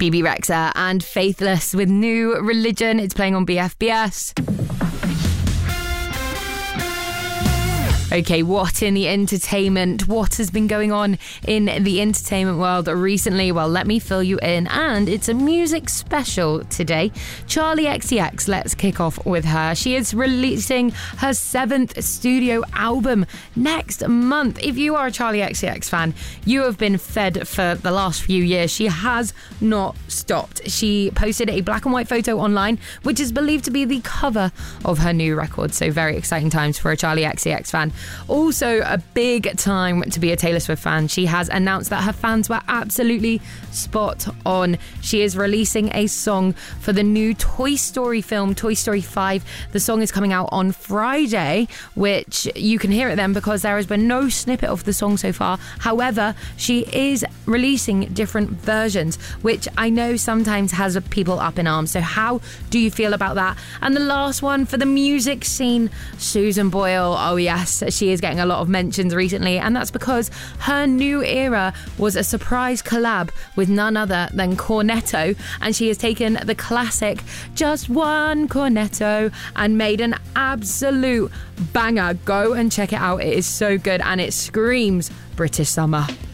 BB Rexha and Faithless with New Religion. It's playing on BFBS. Okay, what in the entertainment? What has been going on in the entertainment world recently? Well, let me fill you in. And it's a music special today. Charli XCX, let's kick off with her. She is releasing her 7th studio album next month. If you are a Charli XCX fan, you have been fed for the last few years. She has not stopped. She posted a black and white photo online, which is believed to be the cover of her new record. So very exciting times for a Charli XCX fan. Also, a big time to be a Taylor Swift fan. She has announced that her fans were absolutely spot on. She is releasing a song for the new Toy Story film, Toy Story 5. The song is coming out on Friday, which you can hear it then because there has been no snippet of the song so far. However, she is releasing different versions, which I know sometimes has people up in arms. So how do you feel about that? And the last one for the music scene, Susan Boyle. Oh yes, she is getting a lot of mentions recently, and that's because her new era was a surprise collab with none other than Cornetto, and she has taken the classic Just One Cornetto and made an absolute banger. Go and check it out. It is so good and it screams British summer.